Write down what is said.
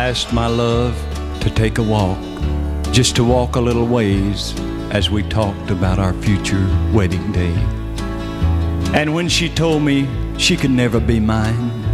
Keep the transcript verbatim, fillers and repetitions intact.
asked my love to take a walk, just to walk a little ways as we talked about our future wedding day. And when she told me she could never be mine,